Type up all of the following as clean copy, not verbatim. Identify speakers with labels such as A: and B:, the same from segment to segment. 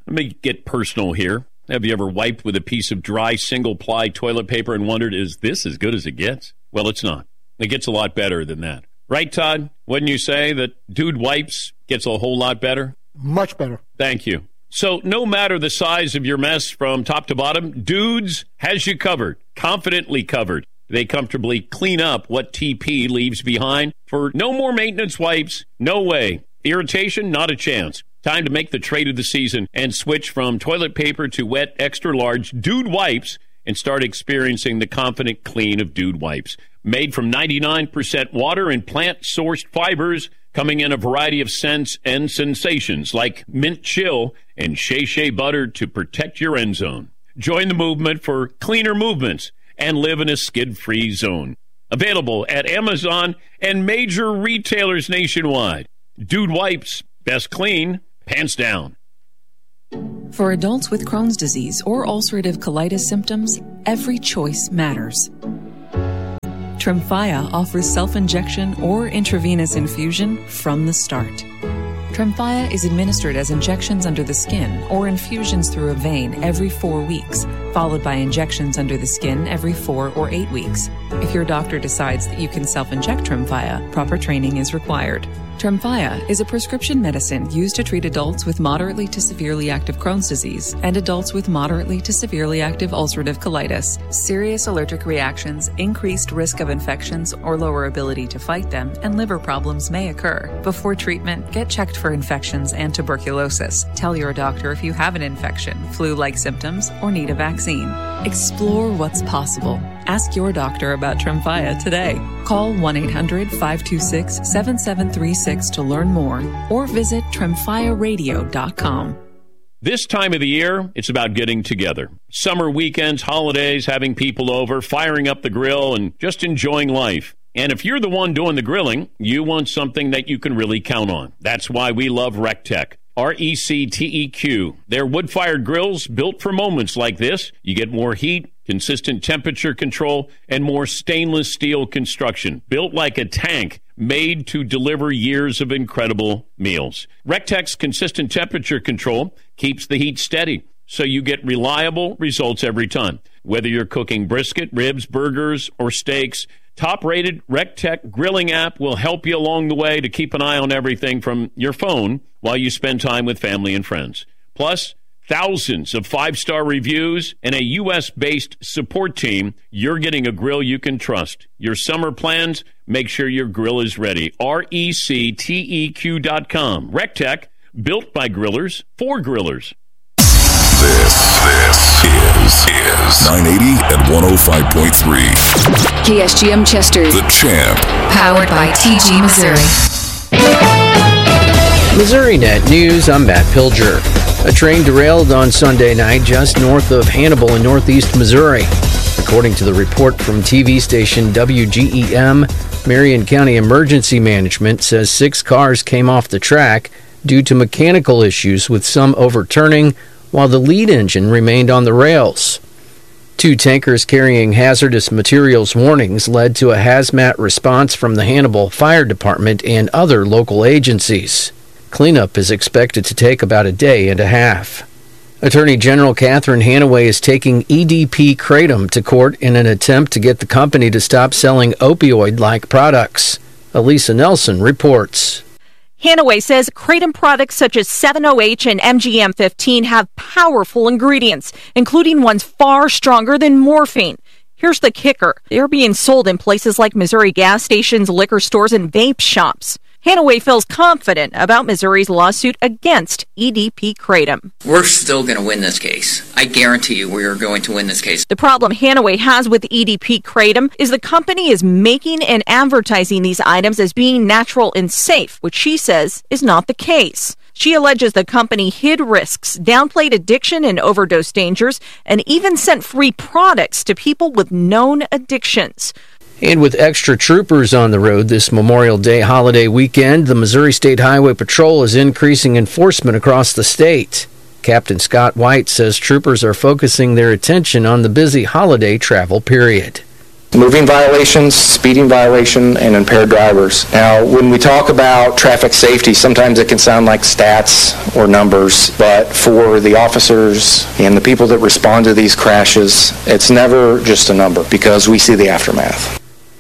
A: Let me get personal here. Have you ever wiped with a piece of dry single-ply toilet paper and wondered, is this as good as it gets? Well, it's not. It gets a lot better than that. Right, Todd? Wouldn't you say that Dude Wipes gets a whole lot better?
B: Much better.
A: Thank you. So no matter the size of your mess from top to bottom, Dudes has you covered, confidently covered. They comfortably clean up what TP leaves behind. For no more maintenance wipes, no way. Irritation, not a chance. Time to make the trade of the season and switch from toilet paper to wet, extra-large Dude Wipes and start experiencing the confident clean of Dude Wipes. Made from 99% water and plant-sourced fibers, coming in a variety of scents and sensations like mint chill and shea butter to protect your end zone. Join the movement for cleaner movements and live in a skid-free zone. Available at Amazon and major retailers nationwide. Dude Wipes, best clean, hands down.
C: For adults with Crohn's disease or ulcerative colitis symptoms, every choice matters. Tremfya offers self-injection or intravenous infusion from the start. Tremfya is administered as injections under the skin or infusions through a vein every 4 weeks, followed by injections under the skin every 4 or 8 weeks. If your doctor decides that you can self-inject Tremfya, proper training is required. Tremfya is a prescription medicine used to treat adults with moderately to severely active Crohn's disease and adults with moderately to severely active ulcerative colitis. Serious allergic reactions, increased risk of infections or lower ability to fight them, and liver problems may occur. Before treatment, get checked for infections and tuberculosis. Tell your doctor if you have an infection, flu-like symptoms, or need a vaccine. Explore what's possible. Ask your doctor about Tremfya today. Call 1-800-526-7736 to learn more or visit tremfyaradio.com.
A: This time of the year, it's about getting together. Summer weekends, holidays, having people over, firing up the grill, and just enjoying life. And if you're the one doing the grilling, you want something that you can really count on. That's why we love RecTech. RecTeq. They're wood-fired grills built for moments like this. You get more heat, consistent temperature control, and more stainless steel construction. Built like a tank, made to deliver years of incredible meals. RecTech's consistent temperature control keeps the heat steady, so you get reliable results every time. Whether you're cooking brisket, ribs, burgers, or steaks, top-rated RecTech grilling app will help you along the way to keep an eye on everything from your phone while you spend time with family and friends. Plus, thousands of 5-star reviews and a U.S.-based support team. You're getting a grill you can trust. Your summer plans, make sure your grill is ready. RecTeq.com. RecTech, built by grillers for grillers.
D: This is 980 and 105.3.
E: KSGM Chester.
D: The Champ.
E: Powered by TG Missouri.
F: Missouri Net News, I'm Matt Pilger. A train derailed on Sunday night just north of Hannibal in northeast Missouri. According to the report from TV station WGEM, Marion County Emergency Management says 6 cars came off the track due to mechanical issues with some overturning, while the lead engine remained on the rails. 2 tankers carrying hazardous materials warnings led to a hazmat response from the Hannibal Fire Department and other local agencies. Cleanup is expected to take about a day and a half. Attorney General Catherine Hanaway is taking EDP Kratom to court in an attempt to get the company to stop selling opioid-like products. Elisa Nelson reports.
G: Hanaway says Kratom products such as 7-OH and MGM-15 have powerful ingredients, including ones far stronger than morphine. Here's the kicker. They're being sold in places like Missouri gas stations, liquor stores, and vape shops. Hanaway feels confident about Missouri's lawsuit against EDP Kratom.
H: We're still going to win this case. I guarantee you we are going to win this case.
G: The problem Hanaway has with EDP Kratom is the company is making and advertising these items as being natural and safe, which she says is not the case. She alleges the company hid risks, downplayed addiction and overdose dangers, and even sent free products to people with known addictions.
F: And with extra troopers on the road this Memorial Day holiday weekend, the Missouri State Highway Patrol is increasing enforcement across the state. Captain Scott White says troopers are focusing their attention on the busy holiday travel period.
B: moving violations, speeding violation, and impaired drivers. Now, when we talk about traffic safety, sometimes it can sound like stats or numbers, but for the officers and the people that respond to these crashes, it's never just a number because we see the aftermath.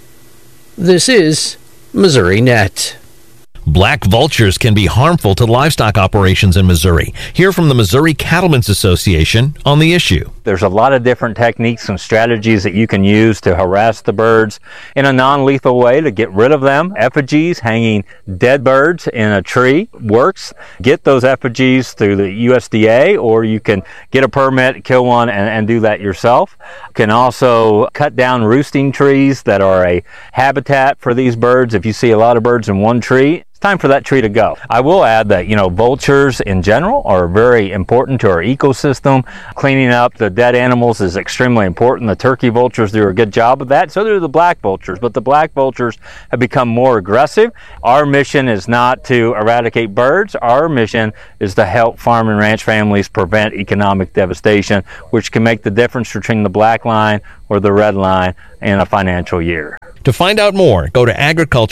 F: This is Missouri Net.
I: Black vultures can be harmful to livestock operations in Missouri. Hear from the Missouri Cattlemen's Association on the issue.
J: There's a lot of different techniques and strategies that you can use to harass the birds in a non-lethal way to get rid of them. Effigies, hanging dead birds in a tree works. Get those effigies through the USDA, or you can get a permit, kill one, and do that yourself. You can also cut down roosting trees that are a habitat for these birds. If you see a lot of birds in one tree, time for that tree to go. I will add that, vultures in general are very important to our ecosystem. Cleaning up the dead animals is extremely important. The turkey vultures do a good job of that. So do the black vultures, but the black vultures have become more aggressive. Our mission is not to eradicate birds. Our mission is to help farm and ranch families prevent economic devastation, which can make the difference between the black line or the red line in a financial year.
I: To find out more, go to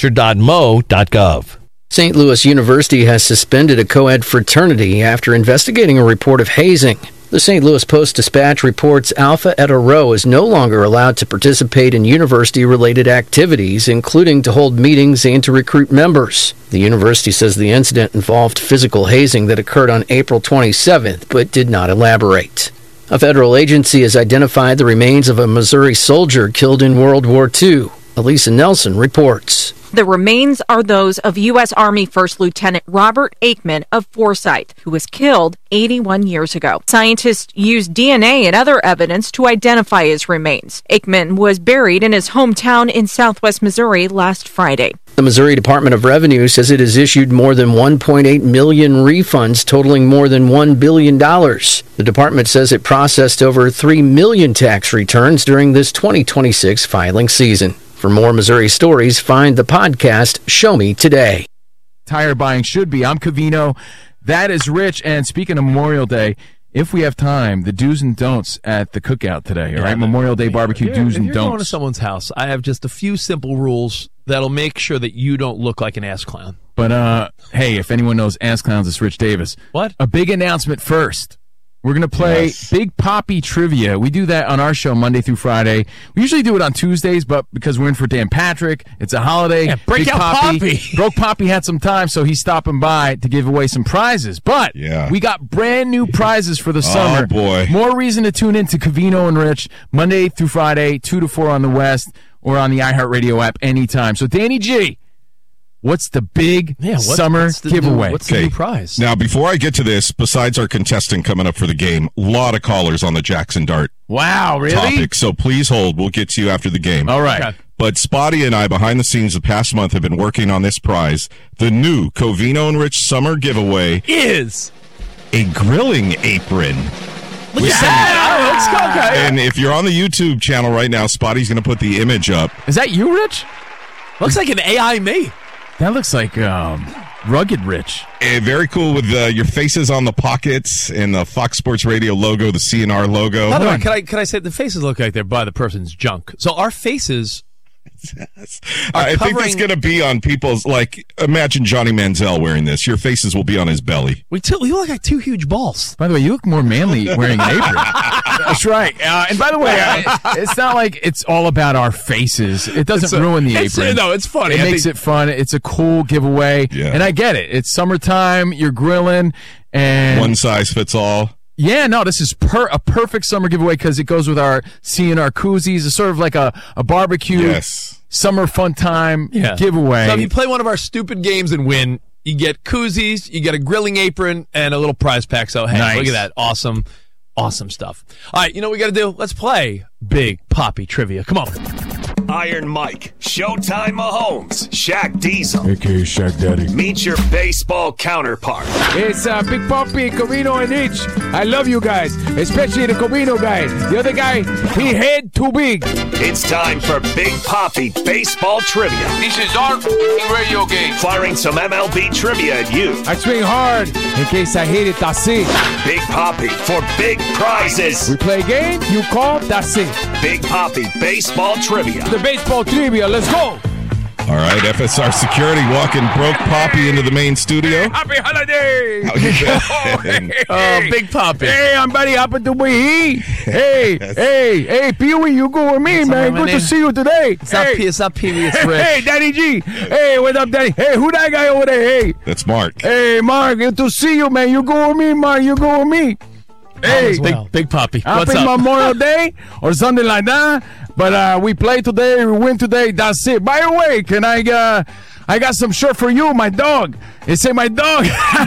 I: agriculture.mo.gov.
F: St. Louis University has suspended a co-ed fraternity after investigating a report of hazing. The St. Louis Post-Dispatch reports Alpha Eta Rho is no longer allowed to participate in university-related activities, including to hold meetings and to recruit members. The university says the incident involved physical hazing that occurred on April 27th, but did not elaborate. A federal agency has identified the remains of a Missouri soldier killed in World War II. Elisa Nelson reports.
G: The remains are those of U.S. Army First Lieutenant Robert Aikman of Forsyth, who was killed 81 years ago. Scientists used DNA and other evidence to identify his remains. Aikman was buried in his hometown in southwest Missouri last Friday.
F: The Missouri Department of Revenue says it has issued more than 1.8 million refunds totaling more than $1 billion. The department says it processed over 3 million tax returns during this 2026 filing season. For more Missouri stories, find the podcast Show Me Today.
K: Tire buying should be. I'm Covino. That is Rich. And speaking of Memorial Day, if we have time, the do's and don'ts at the cookout today, all right? Memorial Day barbecue do's and don'ts.
L: If you're going to someone's house, I have just a few simple rules that'll make sure that you don't look like an ass clown.
K: But, hey, if anyone knows ass clowns, it's Rich Davis.
L: What?
K: A big announcement first. We're going to play Big Papi Trivia. We do that on our show Monday through Friday. We usually do it on Tuesdays, but because we're in for Dan Patrick, it's a holiday.
L: Yeah, break
K: Big
L: out Papi.
K: Broke Papi had some time, so he's stopping by to give away some prizes. But we got brand new prizes for the summer.
M: Oh, boy.
K: More reason to tune in to Covino and Rich Monday through Friday, 2 to 4 on the West, or on the iHeartRadio app anytime. So, Danny G, what's the big summer giveaway?
L: What's the new prize?
M: Now, before I get to this, besides our contestant coming up for the game, a lot of callers on the Jackson Dart topic. So please hold. We'll get to you after the game.
K: All right.
M: Okay. But Spotty and I, behind the scenes the past month, have been working on this prize. The new Covino and Rich summer giveaway
L: is
M: a grilling apron.
L: Let's go, okay.
M: And if you're on the YouTube channel right now, Spotty's going to put the image up.
K: Is that you, Rich?
L: Looks like an AI me.
K: That looks like Rugged Rich.
M: Very cool with your faces on the pockets and the Fox Sports Radio logo, the CNR logo.
L: By the way, can I say the faces look like they're by the person's junk? So our faces
M: I think that's going to be on people's, imagine Johnny Manziel wearing this. Your faces will be on his belly.
L: We look like two huge balls.
K: By the way, you look more manly wearing an apron. That's right. And by the way, it's not like it's all about our faces. It doesn't ruin the apron.
L: No, it's funny.
K: It makes it fun. It's a cool giveaway. Yeah. And I get it. It's summertime. You're grilling. And
M: one size fits all.
K: Yeah, no, this is a perfect summer giveaway because it goes with our CNR koozies. It's sort of like a barbecue summer fun time giveaway.
L: So if you play one of our stupid games and win, you get koozies, you get a grilling apron, and a little prize pack. So, hey, look at that. Awesome stuff. All right, you know what we got to do? Let's play Big Papi Trivia. Come on.
N: Iron Mike, Showtime Mahomes, Shaq Diesel,
K: a.k.a. Shaq Daddy.
N: Meet your baseball counterpart.
K: It's Big Papi, Covino, and Rich. I love you guys, especially the Covino guy. The other guy, he head too big.
N: It's time for Big Papi Baseball Trivia.
O: This is our radio game.
N: Firing some MLB trivia at you.
K: I swing hard in case I hit it, that's it.
N: Big Papi for big prizes.
K: We play a game, you call, that's it.
N: Big Papi Baseball Trivia.
K: The baseball trivia, let's go.
M: All right, FSR Security walking broke Papi into the main studio.
K: Happy holiday!
M: How you been?
L: Big Papi.
K: Hey, I'm very happy to be here. Hey, Pee-wee, you go with me, man. Good to see you today.
L: It's not Pee-wee, it's Rich.
K: Hey, Daddy G. Hey, what up, Daddy? Hey, who that guy over there? Hey.
M: That's Mark.
K: Hey, Mark, good to see you, man. You go with me, Mark. You go with me. Hey,
L: Big Papi.
K: Happy Memorial Day or something like that. But we play today, we win today. That's it. By the way, can I got some shirt for you, my dog. It say my dog.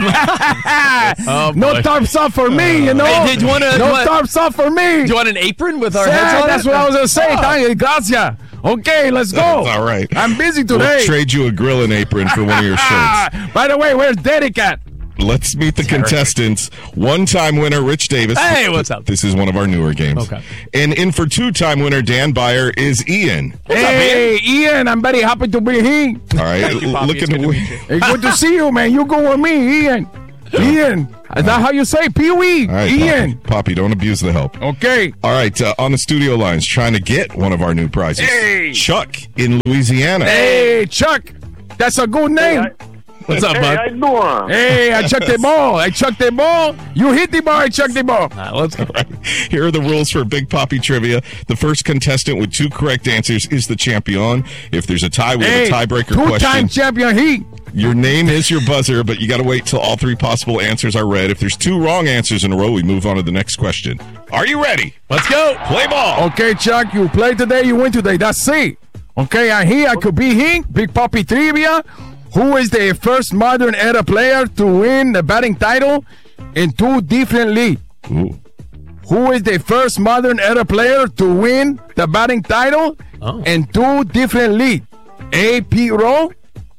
K: No tarps off for me, you know.
L: Hey, did you want
K: tarps off for me.
L: Do you want an apron with our heads on
K: That's what I was gonna say. Thank you, gracias. Okay, let's go.
M: All right.
K: I'm busy today.
M: We'll trade you a grilling apron for one of your shirts.
K: By the way, where's Derek at?
M: Let's meet the contestants. One-time winner, Rich Davis.
L: Hey, what's up?
M: This is one of our newer games.
L: Okay.
M: And in for two-time winner, Dan Byer, is Ian.
K: What's up, Ian? I'm very happy to be here.
M: All right.
K: Hey, good to see you, man. You go with me, Ian. Ian. Is that how you say Pee-wee?
M: All right,
K: Ian.
M: Papi, don't abuse the help.
K: Okay.
M: All right, on the studio lines, trying to get one of our new prizes.
K: Hey.
M: Chuck in Louisiana.
K: Hey, Chuck. That's a good name.
L: What's up, bud?
P: How you doing?
K: Hey, I chucked the ball. You hit the ball, I chucked the ball.
L: Let's go.
M: Right. Here are the rules for Big Papi Trivia. The first contestant with 2 correct answers is the champion. If there's a tie, we have a tiebreaker question.
K: Two-time champion he.
M: Your name is your buzzer, but you got to wait till all 3 possible answers are read. If there's 2 wrong answers in a row, we move on to the next question. Are you ready?
L: Let's go.
M: Play ball.
K: Okay, Chuck, you play today, you win today. That's it. Okay, I'm here. I could be here. Big Papi Trivia. Who is the first modern era player to win the batting title in 2 different leagues? Who is the first modern era player to win the batting title in 2 different leagues? A. Pete Rose.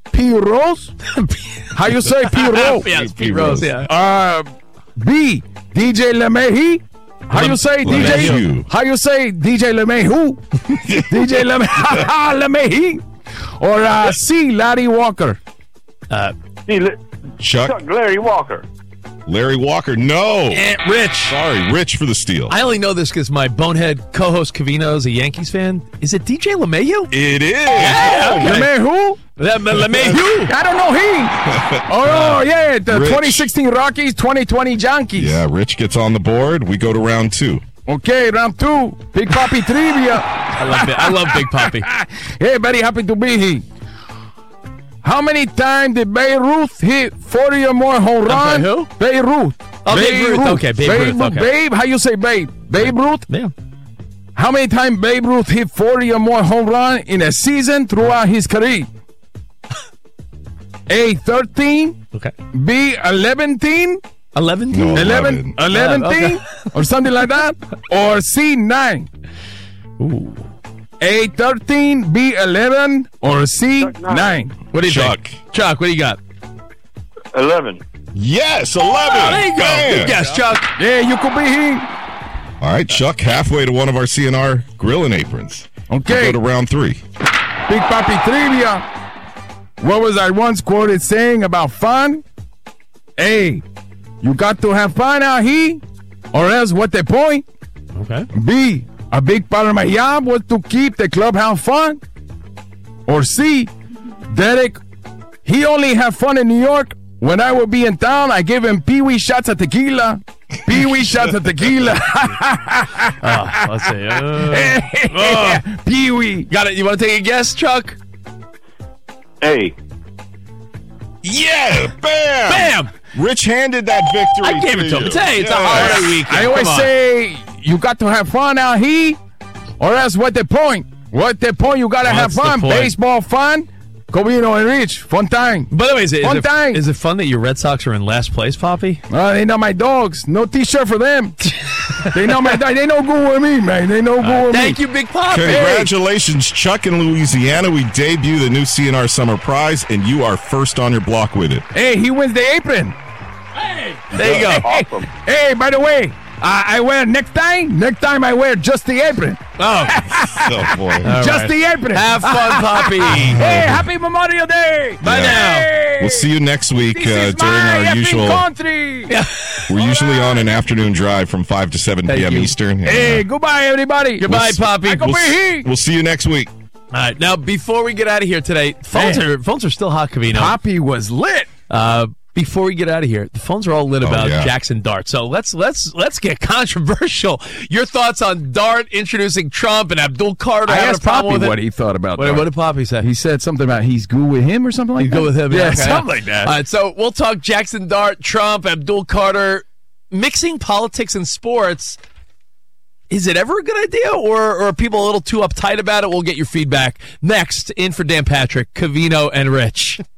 K: How you say Pete Rose?
L: Yes, Pete Rose, yeah.
K: B. DJ LeMahieu. How you say DJ? How you say DJ LeMahieu? DJ LeMahieu. Or C. Larry Walker.
M: Chuck.
P: Larry Walker.
M: Larry Walker. No.
L: Rich.
M: Sorry, Rich for the steal.
L: I only know this because my bonehead co-host Covino is a Yankees fan. Is it DJ LeMahieu?
M: It is.
L: Yeah, okay.
K: LeMahieu?
L: LeMahieu.
K: I don't know he. Yeah. The Rich. 2016 Rockies, 2020 Yankees.
M: Yeah, Rich gets on the board. We go to round 2.
K: Okay, round 2. Big Papi Trivia.
L: I love Big Papi.
K: Hey, very happy to be here. How many times did Babe Ruth hit 40 or more home runs?
L: Who?
K: Babe Ruth.
L: Oh, Babe Ruth. Okay, Babe Ruth. Okay.
K: Babe, how you say Babe? Babe Ruth?
L: Yeah.
K: How many times Babe Ruth hit 40 or more home runs in a season throughout his career? A, 13.
L: Okay.
K: B, 11.
L: 11?
M: No,
K: 11.
L: Okay.
K: Or something like that. Or C, 9.
L: Ooh.
K: A, 13, B, 11, or C, 9.
L: What do you
M: think?
L: Chuck, what do you got?
P: 11.
M: Yes, 11.
L: There you go. Good guess, Chuck.
K: Yeah, you could be here.
M: All right, Chuck, halfway to one of our CNR grilling aprons.
K: Okay.
M: We'll go to round 3.
K: Big Papi Trivia. What was I once quoted saying about fun? A, you got to have fun out here, or else what the point?
L: Okay.
K: B, a big part of my job was to keep the clubhouse fun. Or C, Derek, he only had fun in New York. When I would be in town, I give him Pee-wee shots of tequila. Pee-wee shots of tequila.
L: Let's see.
K: Pee-wee.
L: Got it. You want to take a guess, Chuck?
P: A.
M: Yeah, bam.
L: Bam.
M: Rich handed that victory.
L: I gave it to him. Hey, it's a
M: Yes.
L: holiday weekend.
K: I always say, you got to have fun out here, or else what the point? What the point? You got to have fun. Baseball fun. Covino and Rich, fun time.
L: By the way, is
K: it
L: fun that your Red Sox are in last place, Papi?
K: They not my dogs. No T-shirt for them. They know, man. They know good with me, man. They know good with me.
L: Thank you, Big Pop.
M: Congratulations, Chuck in Louisiana. We debut the new CNR Summer Prize, and you are first on your block with it.
K: Hey, he wins the apron.
L: Hey, there you go.
P: Awesome.
K: Hey, by the way, I wear next time I wear just the apron.
L: Oh,
M: Oh, boy.
K: Just the apron.
L: Have fun, Poppy.
K: Hey, happy Memorial Day.
L: Bye now.
M: We'll see you next week
K: This is
M: during
K: my
M: our
K: effing
M: usual.
K: country.
M: We're usually on an afternoon drive from 5 to 7 p.m. Eastern.
K: Hey, goodbye, everybody.
L: Goodbye, Poppy.
K: I could be here.
M: We'll see you next week.
L: All right, now before we get out of here today, phones are still hot, Covino.
K: Poppy was lit.
L: Before we get out of here, the phones are all lit about Jackson Dart. So let's get controversial. Your thoughts on Dart introducing Trump and Abdul Carter?
K: I
L: having
K: asked
L: a problem
K: Poppy
L: with
K: what
L: it?
K: he thought about that.
L: What did Poppy say?
K: He said something about he's good with him or something like
L: He's
K: that.
L: good with him.
K: Yeah,
L: Okay.
K: something like that.
L: All right, so we'll talk Jackson Dart, Trump, Abdul Carter. Mixing politics and sports, is it ever a good idea, or are people a little too uptight about it? We'll get your feedback next. In for Dan Patrick, Covino, and Rich.